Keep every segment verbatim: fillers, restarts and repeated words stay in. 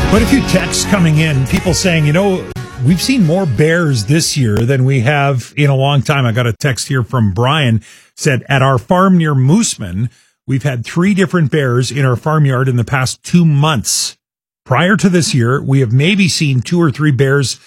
Quite a few texts coming in, people saying, you know, we've seen more bears this year than we have in a long time. I got a text here from Brian, said, at our farm near Mooseman, we've had three different bears in our farmyard in the past two months. Prior to this year, we have maybe seen two or three bears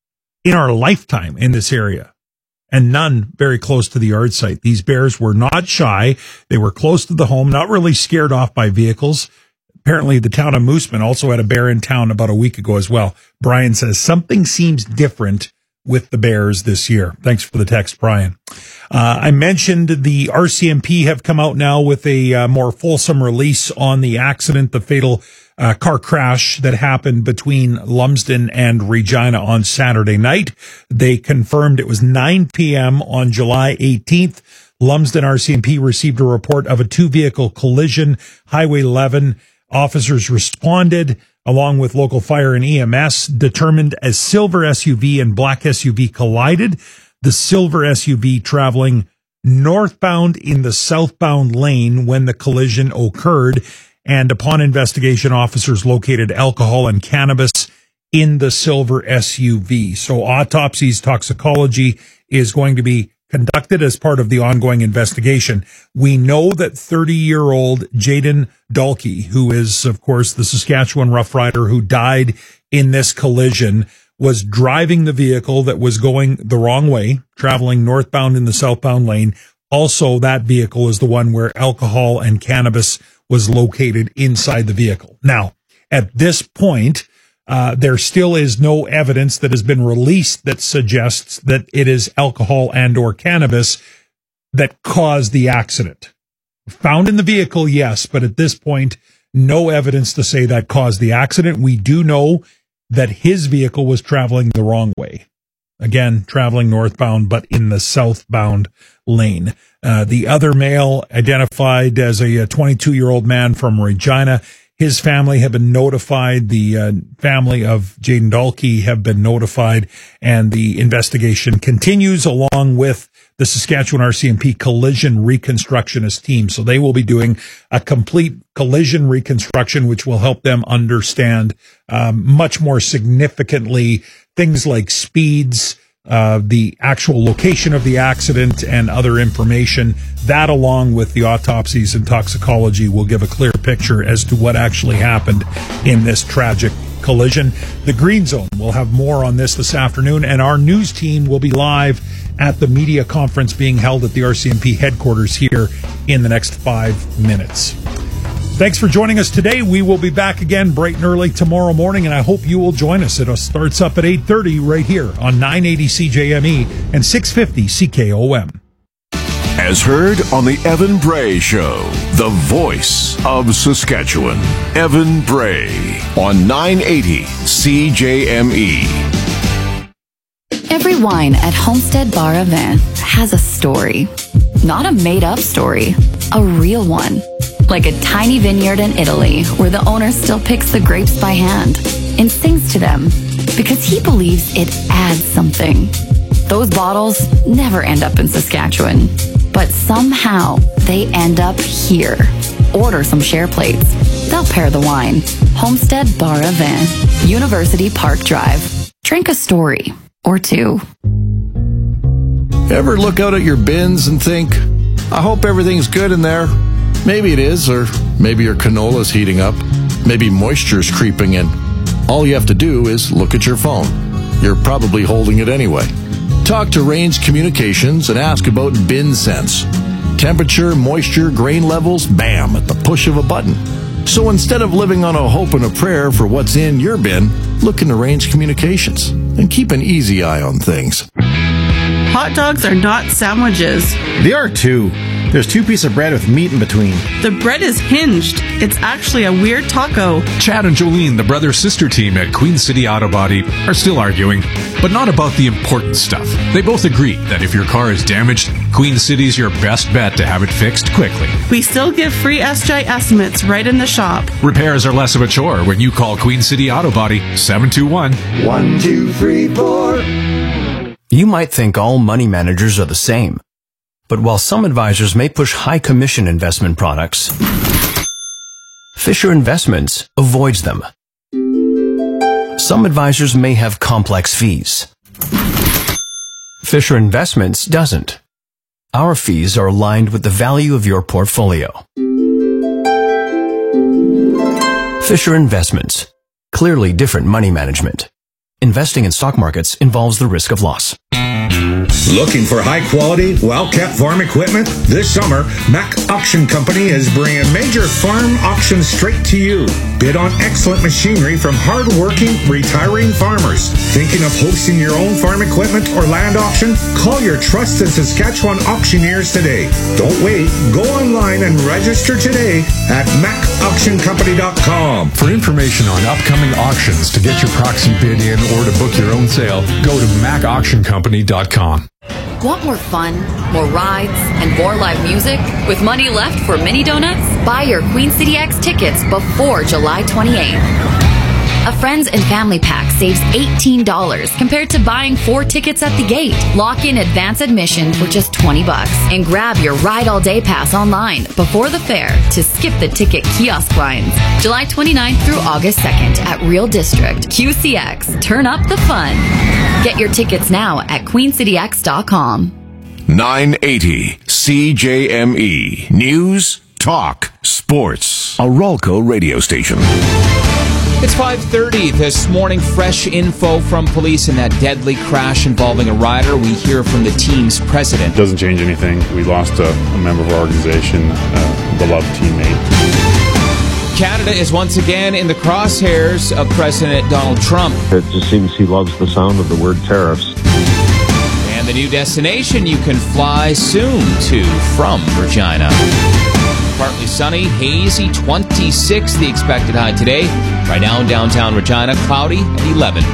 in our lifetime in this area, and none very close to the yard site. These bears were not shy. They were close to the home, not really scared off by vehicles. Apparently, the town of Mooseman also had a bear in town about a week ago as well. Brian says something seems different with the bears this year. Thanks for the text, Brian. Uh, I mentioned the R C M P have come out now with a uh, more fulsome release on the accident, the fatal uh, car crash that happened between Lumsden and Regina on Saturday night. They confirmed it was nine p.m. on July eighteenth. Lumsden R C M P received a report of a two-vehicle collision, Highway eleven. Officers responded along with local fire and E M S, determined a silver S U V and black S U V collided. The silver S U V traveling northbound in the southbound lane when the collision occurred. And upon investigation, officers located alcohol and cannabis in the silver S U V. So autopsies, toxicology is going to be conducted as part of the ongoing investigation. We know that thirty-year-old Jaden Dalkey, who is, of course, the Saskatchewan Rough Rider who died in this collision, was driving the vehicle that was going the wrong way, traveling northbound in the southbound lane. Also, that vehicle is the one where alcohol and cannabis was located inside the vehicle. Now, at this point, Uh, there still is no evidence that has been released that suggests that it is alcohol and or cannabis that caused the accident. Found in the vehicle, yes, but at this point, no evidence to say that caused the accident. We do know that his vehicle was traveling the wrong way. Again, traveling northbound, but in the southbound lane. Uh, the other male, identified as a twenty-two-year-old man from Regina. His family have been notified. The uh, family of Jaden Dalkey have been notified, and the investigation continues along with the Saskatchewan R C M P collision reconstructionist team. So they will be doing a complete collision reconstruction, which will help them understand um, much more significantly things like speeds, uh, the actual location of the accident, and other information. That, along with the autopsies and toxicology, will give a clear picture as to what actually happened in this tragic collision. The Green Zone will have more on this this afternoon, and our news team will be live at the media conference being held at the R C M P headquarters here in the next five minutes. Thanks for joining us today. We will be back again bright and early tomorrow morning, and I hope you will join us. It starts up at eight thirty right here on nine eighty C J M E and six fifty C K O M. As heard on the Evan Bray Show, the voice of Saskatchewan. Evan Bray on nine eighty C J M E. Every wine at Homestead Bar Aven has a story. Not a made-up story, a real one. Like a tiny vineyard in Italy where the owner still picks the grapes by hand and sings to them because he believes it adds something. Those bottles never end up in Saskatchewan, but somehow they end up here. Order some share plates. They'll pair the wine. Homestead Bar Aven, University Park Drive. Drink a story or two. Ever look out at your bins and think, I hope everything's good in there? Maybe it is, or maybe your canola's heating up. Maybe moisture's creeping in. All you have to do is look at your phone. You're probably holding it anyway. Talk to Range Communications and ask about Bin Sense. Temperature, moisture, grain levels, bam, at the push of a button. So instead of living on a hope and a prayer for what's in your bin, look into Range Communications and keep an easy eye on things. Hot dogs are not sandwiches. They are too. There's two pieces of bread with meat in between. The bread is hinged. It's actually a weird taco. Chad and Jolene, the brother-sister team at Queen City Auto Body, are still arguing, but not about the important stuff. They both agree that if your car is damaged, Queen City's your best bet to have it fixed quickly. We still give free S J estimates right in the shop. Repairs are less of a chore when you call Queen City Auto Body seven two one, one two three four. You might think all money managers are the same. But while some advisors may push high commission investment products, Fisher Investments avoids them. Some advisors may have complex fees. Fisher Investments doesn't. Our fees are aligned with the value of your portfolio. Fisher Investments. Clearly different money management. Investing in stock markets involves the risk of loss. Looking for high-quality, well-kept farm equipment? This summer, Mack Auction Company is bringing major farm auctions straight to you. Bid on excellent machinery from hard-working, retiring farmers. Thinking of hosting your own farm equipment or land auction? Call your trusted Saskatchewan auctioneers today. Don't wait. Go online and register today at mac auction company dot com. For information on upcoming auctions, to get your proxy bid in, or to book your own sale, go to mac auction company dot com. Want more fun, more rides, and more live music? With money left for mini donuts? Buy your Queen City X tickets before July twenty-eighth. A friends and family pack saves eighteen dollars compared to buying four tickets at the gate. Lock in advance admission for just twenty bucks and grab your Ride All Day pass online before the fair to skip the ticket kiosk lines. July twenty-ninth through August second at Real District. Q C X. Turn up the fun. Get your tickets now at queen city x dot com. nine eighty C J M E. News, talk, sports. A Rolco radio station. It's five thirty this morning. Fresh info from police in that deadly crash involving a rider. We hear from the team's president. Doesn't change anything. We lost a, a member of our organization, uh, beloved teammate. Canada is once again in the crosshairs of President Donald Trump. It just seems he loves the sound of the word tariffs. And the new destination you can fly soon to from Regina. Partly sunny, hazy, twenty-six the expected high today. Right now in downtown Regina, cloudy at eleven.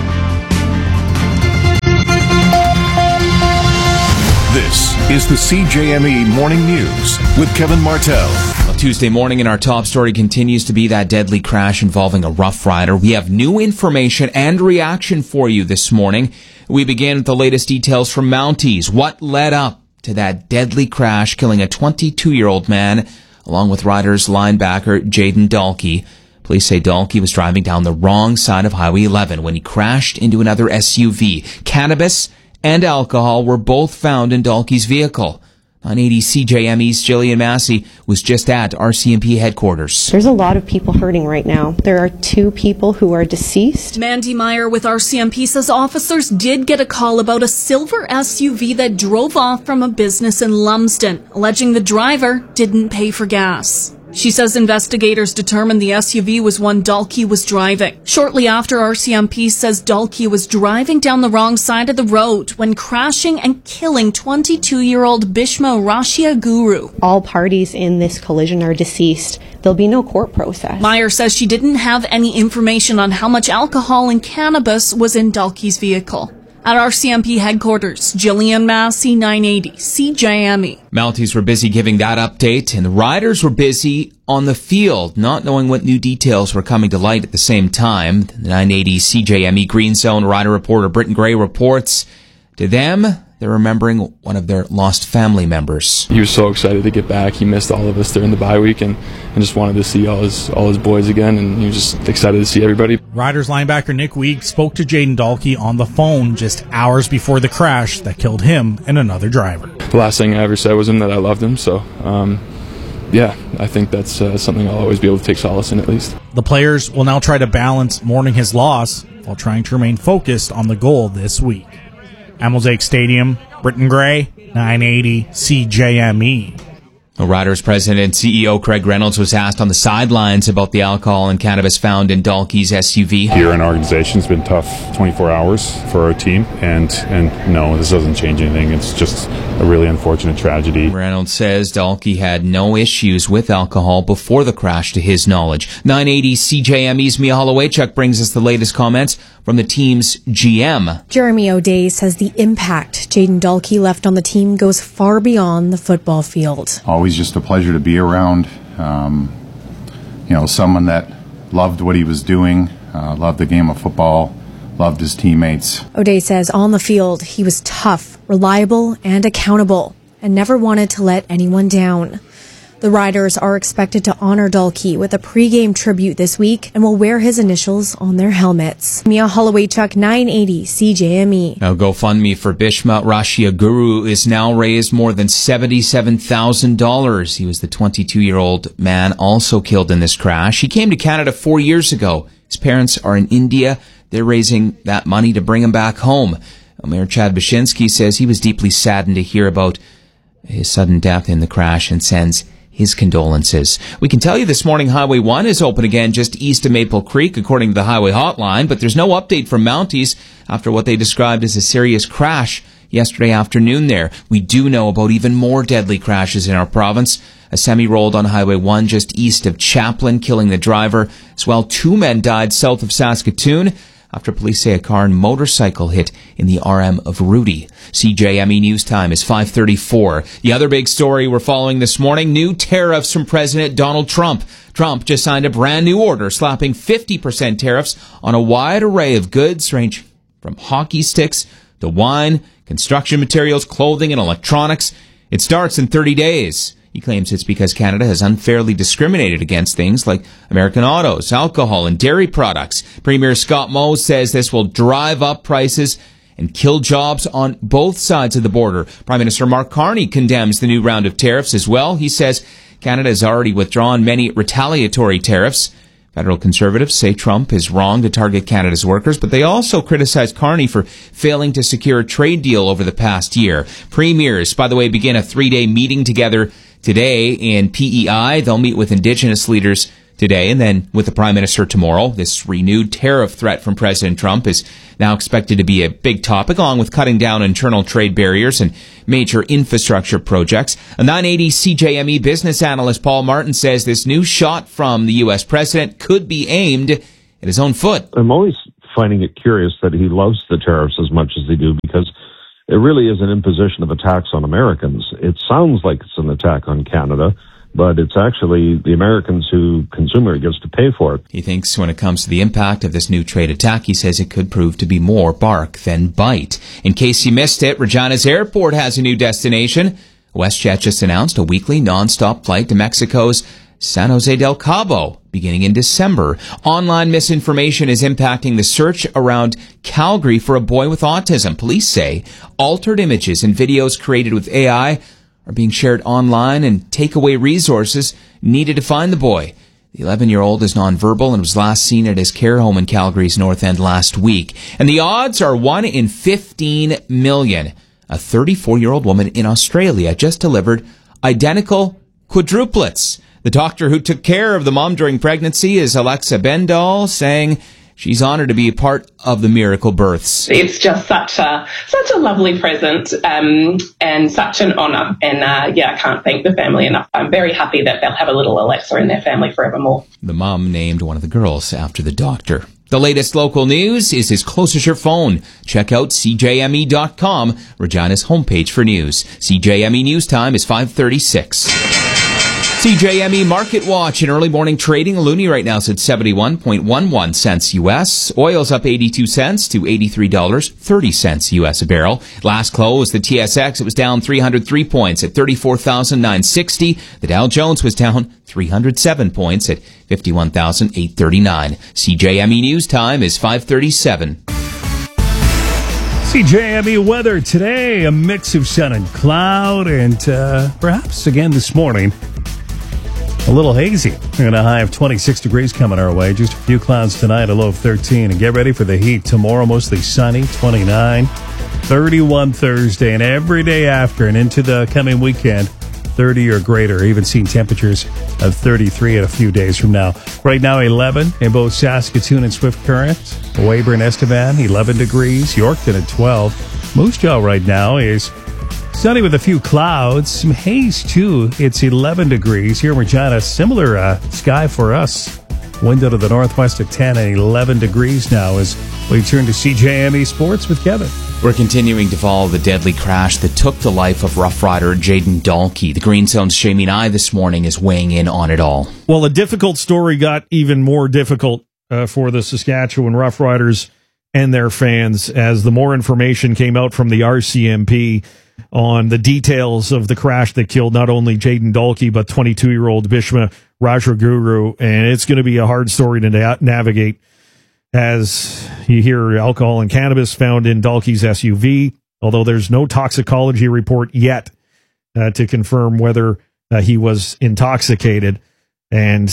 This is the C J M E Morning News with Kevin Martell. Well, Tuesday morning, and our top story continues to be that deadly crash involving a Rough Rider. We have new information and reaction for you this morning. We begin with the latest details from Mounties. What led up to that deadly crash, killing a twenty-two-year-old man, along with Riders linebacker Jayden Dalkey. Police say Dalkey was driving down the wrong side of Highway eleven when he crashed into another S U V. Cannabis and alcohol were both found in Dalkey's vehicle. nine eighty C J M E's Jillian Massey was just at R C M P headquarters. There's a lot of people hurting right now. There are two people who are deceased. Mandy Meyer with R C M P says officers did get a call about a silver S U V that drove off from a business in Lumsden, alleging the driver didn't pay for gas. She says investigators determined the S U V was one Dalkey was driving. Shortly after, R C M P says Dalkey was driving down the wrong side of the road when crashing and killing twenty-two-year-old Bishma Rashia Guru. All parties in this collision are deceased. There'll be no court process. Meyer says she didn't have any information on how much alcohol and cannabis was in Dalkey's vehicle. At R C M P headquarters, Jillian Massey, nine eighty C J M E. Mounties were busy giving that update, and the riders were busy on the field, not knowing what new details were coming to light at the same time. The nine eighty C J M E Green Zone rider reporter Britton Gray reports, to them, they're remembering one of their lost family members. He was so excited to get back. He missed all of us during the bye week and, and just wanted to see all his all his boys again, and he was just excited to see everybody. Riders linebacker Nick Weig spoke to Jayden Dalkey on the phone just hours before the crash that killed him and another driver. The last thing I ever said was him that I loved him, so um, yeah, I think that's uh, something I'll always be able to take solace in at least. The players will now try to balance mourning his loss while trying to remain focused on the goal this week. At Mosaic Stadium, Britton Gray, nine eighty C J M E. The Riders president and C E O Craig Reynolds was asked on the sidelines about the alcohol and cannabis found in Dalkey's S U V. Here in our organization, it's been tough twenty-four hours for our team, and, and no, this doesn't change anything. It's just a really unfortunate tragedy. Reynolds says Dalkey had no issues with alcohol before the crash to his knowledge. nine eighty C J M E's Mia Hollowaychuk brings us the latest comments from the team's G M. Jeremy O'Day says the impact Jayden Dalkey left on the team goes far beyond the football field. Always just a pleasure to be around. Um, you know, someone that loved what he was doing, uh, loved the game of football, loved his teammates. O'Day says on the field he was tough, reliable, and accountable, and never wanted to let anyone down. The riders are expected to honor Dalkey with a pregame tribute this week and will wear his initials on their helmets. Mia Holloway-Chuck, nine eighty C J M E. Now, GoFundMe for Bhishma Rashiaguru is now raised more than seventy-seven thousand dollars. He was the twenty-two-year-old man also killed in this crash. He came to Canada four years ago. His parents are in India. They're raising that money to bring him back home. Mayor Chad Bashinsky says he was deeply saddened to hear about his sudden death in the crash and sends his condolences. We can tell you this morning Highway one is open again just east of Maple Creek, according to the Highway Hotline, but there's no update from Mounties after what they described as a serious crash yesterday afternoon there. We do know about even more deadly crashes in our province. A semi rolled on Highway one just east of Chaplin, killing the driver. As well, two men died south of Saskatoon after police say a car and motorcycle hit in the R M of Rudy. C J M E News Time is five thirty-four. The other big story we're following this morning, new tariffs from President Donald Trump. Trump just signed a brand new order slapping fifty percent tariffs on a wide array of goods ranging from hockey sticks to wine, construction materials, clothing, and electronics. It starts in thirty days. He claims it's because Canada has unfairly discriminated against things like American autos, alcohol, and dairy products. Premier Scott Moe says this will drive up prices and kill jobs on both sides of the border. Prime Minister Mark Carney condemns the new round of tariffs as well. He says Canada has already withdrawn many retaliatory tariffs. Federal Conservatives say Trump is wrong to target Canada's workers, but they also criticize Carney for failing to secure a trade deal over the past year. Premiers, by the way, begin a three-day meeting together today in P E I. They'll meet with Indigenous leaders today and then with the Prime Minister tomorrow. This renewed tariff threat from President Trump is now expected to be a big topic, along with cutting down internal trade barriers and major infrastructure projects. A nine eighty C J M E business analyst Paul Martin says this new shot from the U S president could be aimed at his own foot. I'm always finding it curious that he loves the tariffs as much as they do, because it really is an imposition of a tax on Americans. It sounds like it's an attack on Canada, but it's actually the Americans who consumer gets to pay for it. He thinks when it comes to the impact of this new trade attack, he says it could prove to be more bark than bite. In case you missed it, Regina's airport has a new destination. WestJet just announced a weekly nonstop flight to Mexico's San Jose del Cabo beginning in December. Online misinformation is impacting the search around Calgary for a boy with autism. Police say altered images and videos created with A I are being shared online and take away resources needed to find the boy. The eleven-year-old is nonverbal and was last seen at his care home in Calgary's North End last week. And the odds are one in fifteen million. A thirty-four-year-old woman in Australia just delivered identical quadruplets. The doctor who took care of the mom during pregnancy is Alexa Bendall, saying she's honored to be a part of the miracle births. It's just such a such a lovely present um, and such an honour. And uh, yeah, I can't thank the family enough. I'm very happy that they'll have a little Alexa in their family forevermore. The mom named one of the girls after the doctor. The latest local news is as close as your phone. Check out C J M E dot com, Regina's homepage for news. C J M E News Time is five thirty-six. C J M E Market Watch in early morning trading. A loonie right now is at seventy-one point one one cents U S. Oil's up eighty-two cents to eighty-three dollars and thirty cents U S a barrel. Last close, the T S X, it was down three hundred three points at thirty-four thousand nine hundred sixty. The Dow Jones was down three hundred seven points at fifty-one thousand eight hundred thirty-nine. C J M E News Time is five thirty-seven. C J M E weather today, a mix of sun and cloud, and uh, perhaps again this morning, a little hazy. We're going to high of twenty-six degrees coming our way. Just a few clouds tonight, a low of thirteen. And get ready for the heat tomorrow, mostly sunny, twenty-nine, thirty-one Thursday, and every day after and into the coming weekend, thirty or greater. Even seeing temperatures of thirty-three in a few days from now. Right now, eleven in both Saskatoon and Swift Current. Weyburn, Estevan, eleven degrees. Yorkton at twelve. Moose Jaw right now is sunny with a few clouds, some haze too. It's eleven degrees here in Regina. Similar uh, sky for us. Wind out of the northwest at ten and eleven degrees now as we turn to C J M E Sports with Kevin. We're continuing to follow the deadly crash that took the life of Rough Rider Jayden Dalkey. The Green Zone's Jamie Nye this morning is weighing in on it all. Well, a difficult story got even more difficult uh, for the Saskatchewan Rough Riders and their fans as the more information came out from the R C M P. on the details of the crash that killed not only Jaden Dalkey, but twenty-two-year-old Bhishma Rajaguru. And it's going to be a hard story to na- navigate as you hear alcohol and cannabis found in Dalkey's S U V, although there's no toxicology report yet uh, to confirm whether uh, he was intoxicated. And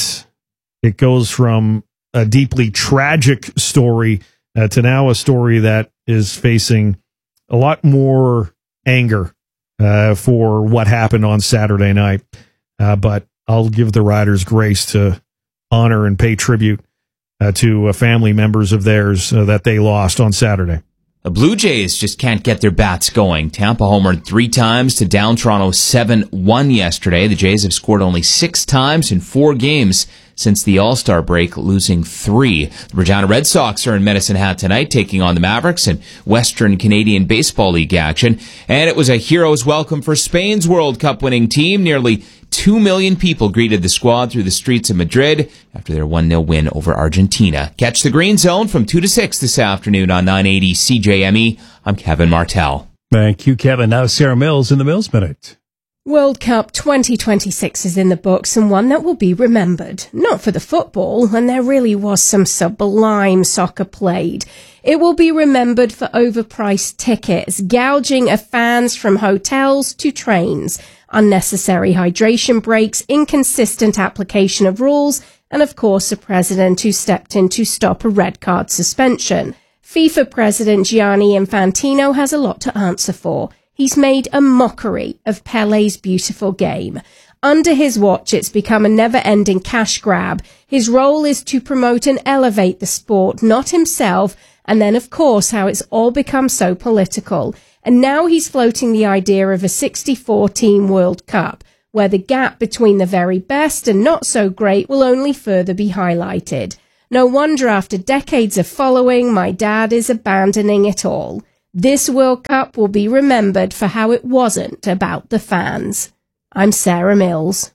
it goes from a deeply tragic story uh, to now a story that is facing a lot more anger uh, for what happened on Saturday night. Uh, but I'll give the riders grace to honor and pay tribute uh, to uh, family members of theirs uh, that they lost on Saturday. The Blue Jays just can't get their bats going. Tampa homered three times to down Toronto seven one yesterday. The Jays have scored only six times in four games since the All-Star break, losing three. The Regina Red Sox are in Medicine Hat tonight, taking on the Mavericks in Western Canadian Baseball League action. And it was a hero's welcome for Spain's World Cup winning team. Nearly two million people greeted the squad through the streets of Madrid after their one nil win over Argentina. Catch the Green Zone from two to six this afternoon on nine eighty C J M E. I'm Kevin Martell. Thank you, Kevin. Now Sarah Mills in the Mills Minute. World Cup twenty twenty-six is in the books, and one that will be remembered. Not for the football, and there really was some sublime soccer played. It will be remembered for overpriced tickets, gouging of fans from hotels to trains, unnecessary hydration breaks, inconsistent application of rules, and of course a president who stepped in to stop a red card suspension. FIFA President Gianni Infantino has a lot to answer for. He's made a mockery of Pele's beautiful game. Under his watch, it's become a never-ending cash grab. His role is to promote and elevate the sport, not himself, and then, of course, how it's all become so political. And now he's floating the idea of a sixty-four team World Cup, where the gap between the very best and not so great will only further be highlighted. No wonder after decades of following, my dad is abandoning it all. This World Cup will be remembered for how it wasn't about the fans. I'm Sarah Mills.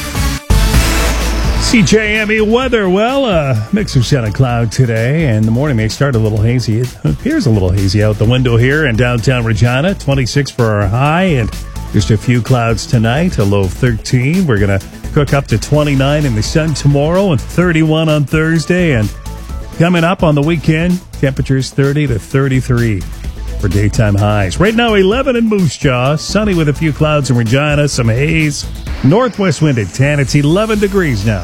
C J M E weather. Well, uh, mix of sun and cloud today, and the morning may start a little hazy. It appears a little hazy out the window here in downtown Regina. twenty-six for our high, and just a few clouds tonight, a low of thirteen. We're going to cook up to twenty-nine in the sun tomorrow and thirty-one on Thursday. And coming up on the weekend, temperatures thirty to thirty-three. For daytime highs. Right now, eleven in Moose Jaw. Sunny with a few clouds in Regina, some haze. Northwest wind at ten. It's eleven degrees now.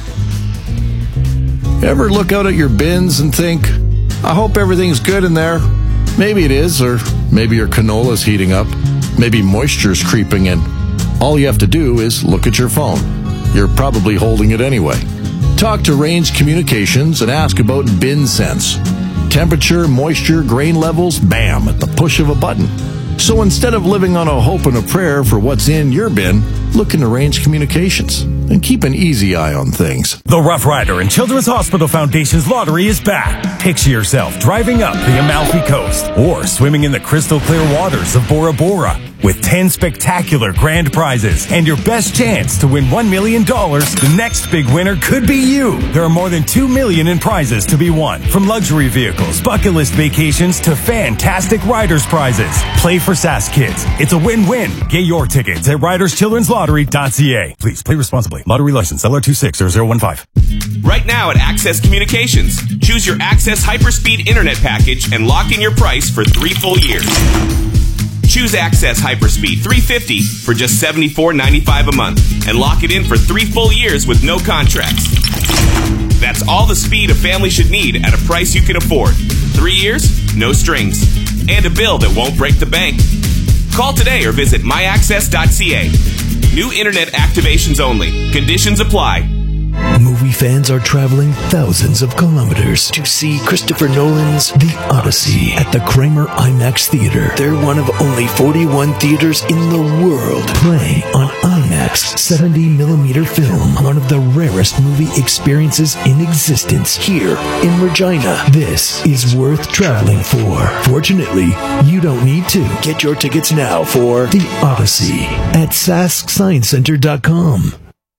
Ever look out at your bins and think, I hope everything's good in there? Maybe it is, or maybe your canola's heating up. Maybe moisture's creeping in. All you have to do is look at your phone. You're probably holding it anyway. Talk to Range Communications and ask about Bin Sense. Temperature, moisture, grain levels, bam, at the push of a button. So instead of living on a hope and a prayer for what's in your bin, look into Range Communications and keep an easy eye on things. The Rough Rider and Children's Hospital Foundation's lottery is back. Picture yourself driving up the Amalfi Coast or swimming in the crystal clear waters of Bora Bora with ten spectacular grand prizes and your best chance to win one million dollars. The next big winner could be you. There are more than two million dollars in prizes to be won, from luxury vehicles, bucket list vacations to fantastic riders prizes. Play for Sask Kids. It's a win-win. Get your tickets at riders children's lottery dot c a. Please play responsibly. Lottery license L R two six zero zero one five. Right now at Access Communications, choose your Access Hyperspeed Internet package and lock in your price for three full years. Choose Access Hyperspeed three fifty for just seventy-four ninety-five a month and lock it in for three full years with no contracts. That's all the speed a family should need at a price you can afford. Three years, no strings, and a bill that won't break the bank. Call today or visit my access dot c a. New internet activations only. Conditions apply. Movie fans are traveling thousands of kilometers to see Christopher Nolan's The Odyssey at the Kramer IMAX Theater. They're one of only forty-one theaters in the world playing on IMAX seventy millimeter film, one of the rarest movie experiences in existence here in Regina. This is worth traveling for. Fortunately, you don't need to. Get your tickets now for The Odyssey at sask science center dot com.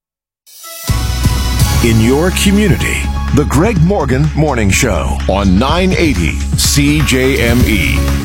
In your community, the Greg Morgan Morning Show on nine eighty C J M E.